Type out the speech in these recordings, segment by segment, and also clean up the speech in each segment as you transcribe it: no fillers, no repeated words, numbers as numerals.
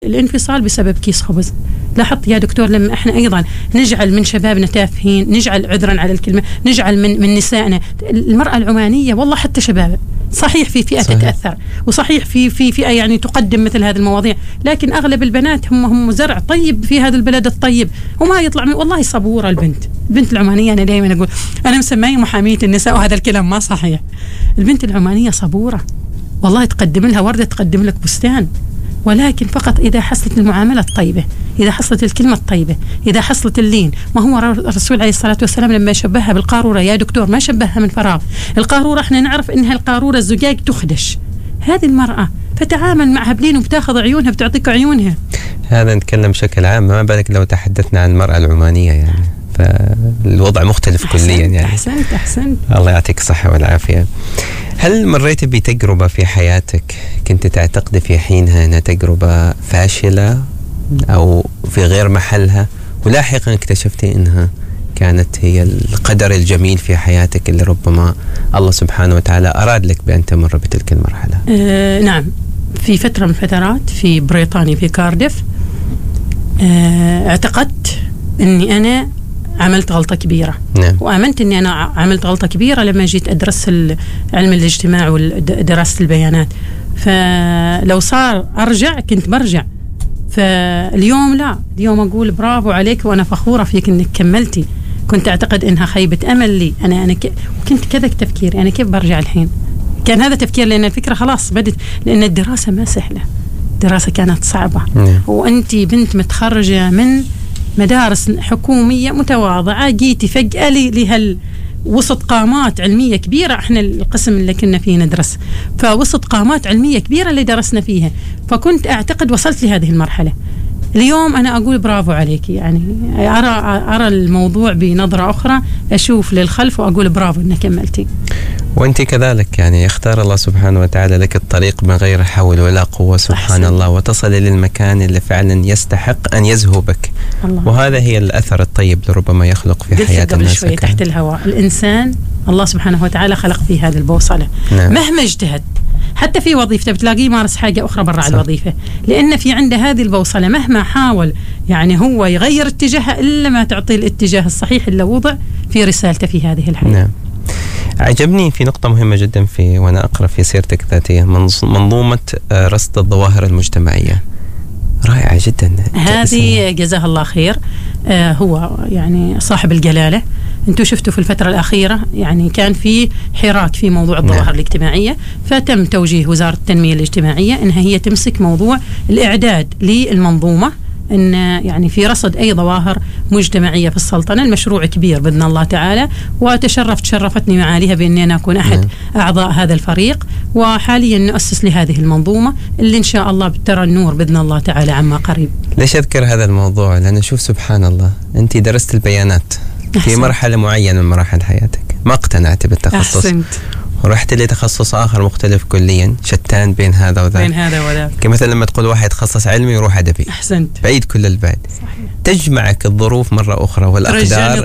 الانفصال بسبب كيس خبز. لاحظت يا دكتور لما احنا ايضا نجعل من شبابنا تافهين، نجعل عذرا على الكلمه، نجعل من نسائنا. المراه العمانيه والله حتى شباب صحيح في فئه تتاثر، وصحيح في فئه يعني تقدم مثل هذه المواضيع، لكن اغلب البنات هم زرع طيب في هذا البلد الطيب، وما يطلع من والله صبوره البنت العمانيه. انا دائما اقول انا مسميه محاميه النساء، وهذا الكلام ما صحيح. البنت العمانيه صبوره والله، تقدم لها ورده تقدم لك بستان، ولكن فقط إذا حصلت المعاملة الطيبة، إذا حصلت الكلمة الطيبة، إذا حصلت اللين. ما هو الرسول عليه الصلاة والسلام لما شبهها بالقارورة يا دكتور ما شبهها من فراغ. القارورة احنا نعرف إنها القارورة الزجاج تخدش، هذه المرأة فتعامل معها بلين وبتاخذ عيونها، بتعطيك عيونها. هذا نتكلم بشكل عام، ما بالك لو تحدثنا عن المرأة العمانية يعني، فالوضع مختلف كليا يعني. أحسنت. الله يعطيك الصحة والعافية. هل مريت بتجربة في حياتك كنت تعتقد في حينها أنها تجربة فاشلة أو في غير محلها، ولاحقا اكتشفت أنها كانت هي القدر الجميل في حياتك اللي ربما الله سبحانه وتعالى أراد لك بأن تمر بتلك المرحلة؟ نعم، في فترة من الفترات في بريطانيا في كارديف اعتقدت أني أنا عملت غلطة كبيرة. نعم. وآمنت أني أنا عملت غلطة كبيرة لما جيت أدرس علم الاجتماع ودراسة البيانات. فلو صار أرجع كنت برجع. فاليوم لا، اليوم أقول برافو عليك وأنا فخورة فيك أنك كملتي. كنت أعتقد أنها خيبة أمل لي، أنا كنت كذا تفكيري، أنا كيف برجع الحين؟ كان هذا تفكير، لأن الفكرة خلاص بدت، لأن الدراسة ما سهلة، الدراسة كانت صعبة. وأنت بنت متخرجة من مدارس حكومية متواضعة، جيتي فجأة وسط قامات علمية كبيرة. احنا القسم اللي كنا فيه ندرس، فوسط قامات علمية كبيرة اللي درسنا فيها، فكنت أعتقد وصلت لهذه المرحلة. اليوم أنا أقول برافو عليك، يعني أرى الموضوع بنظرة أخرى، أشوف للخلف وأقول برافو إنك كملتي. وأنت كذلك يعني يختار الله سبحانه وتعالى لك الطريق من غير حول ولا قوة سبحان الله، وتصل للمكان اللي فعلا يستحق أن يذهبك. وهذا هي الأثر الطيب لربما يخلق في حياة الناس. قبل شوي تحت الهواء الإنسان الله سبحانه وتعالى خلق فيه هذه البوصلة. نعم. مهما اجتهد حتى في وظيفته بتلاقيه مارس حاجة أخرى برا الوظيفة، لأن في عنده هذه البوصلة. مهما حاول يعني هو يغير اتجاهه إلا ما تعطيه الاتجاه الصحيح اللي وضع في رسالته في هذه الحياة. نعم. عجبني في نقطة مهمة جدا وأنا أقرأ في سيرتك الذاتية، منظومة رصد الظواهر المجتمعية، رائعة جدا. هذه جزاه الله خير. هو يعني صاحب الجلالة، انتوا شفتوا في الفترة الأخيرة يعني كان في حراك في موضوع الظواهر نعم. الاجتماعية، فتم توجيه وزارة التنمية الاجتماعية انها هي تمسك موضوع الإعداد للمنظومة، ان يعني في رصد اي ظواهر مجتمعيه في السلطنه. المشروع كبير باذن الله تعالى، شرفتني معاليها باني انا اكون احد اعضاء هذا الفريق، وحاليا نؤسس لهذه المنظومه اللي ان شاء الله بترى النور باذن الله تعالى عما قريب. ليش اذكر هذا الموضوع؟ لان شوف سبحان الله، انت درست البيانات في مرحله معينه من مراحل حياتك، ما اقتنعت بالتخصص. أحسنت. ورحت لتخصص آخر مختلف كليا، شتان بين هذا وذاك. كمثلا لما تقول واحد يتخصص علمي يروح أدبي. أحسنت. بعيد كل البعد. صحيح. تجمعك الظروف مرة أخرى والأقدار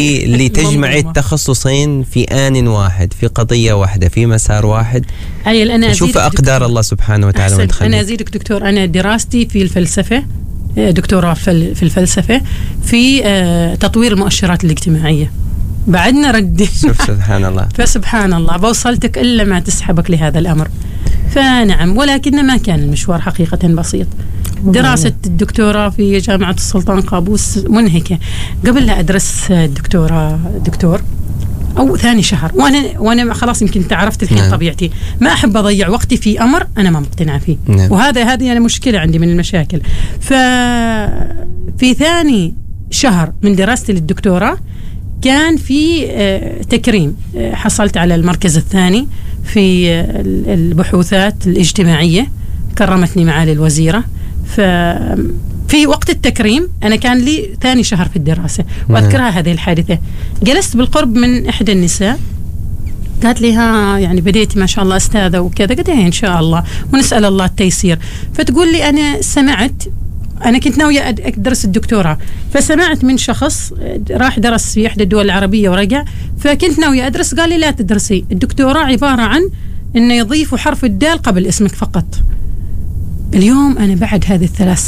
لتجمعي التخصصين في آن واحد، في قضية واحدة، في مسار واحد. شوف أقدار الله سبحانه وتعالى. أنا أزيدك دكتور، أنا دراستي في الفلسفة، دكتوراه في الفلسفة في تطوير المؤشرات الاجتماعية. بعدنا ردي. سبحان الله. فسبحان الله بوصلتك إلا ما تسحبك لهذا الأمر. فنعم، ولكن ما كان المشوار حقيقة بسيط. دراسة الدكتوراه في جامعة السلطان قابوس منهكة. قبل لا أدرس الدكتوراه دكتور أو ثاني شهر وأنا خلاص يمكن تعرفت الحين. نعم. طبيعتي ما أحب أضيع وقتي في أمر أنا ما مقتنع فيه. نعم. وهذه يعني مشكلة عندي من المشاكل. ففي ثاني شهر من دراستي للدكتوراه كان في تكريم، حصلت على المركز الثاني في البحوثات الاجتماعية، كرمتني معالي الوزيرة. ففي وقت التكريم أنا كان لي ثاني شهر في الدراسة، وأذكرها هذه الحادثة. جلست بالقرب من إحدى النساء، قالت لي ها يعني بديتي ما شاء الله أستاذة وكذا. قلت إن شاء الله ونسأل الله التيسير. فتقول لي أنا سمعت، أنا كنت ناوية أدرس الدكتوراه، فسمعت من شخص راح درس في إحدى الدول العربية ورجع، فكنت ناوية أدرس. قال لي لا تدرسي، الدكتوراه عبارة عن إنه يضيفوا حرف الدال قبل اسمك فقط. اليوم أنا بعد هذه الثلاث